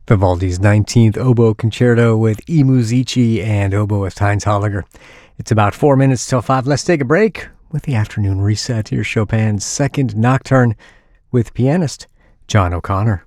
Vivaldi's 19th Oboe Concerto with E. Musici and oboist Heinz Holliger. It's about 4 minutes till 5. Let's take a break with the afternoon reset. Here's Chopin's Second Nocturne with pianist John O'Connor.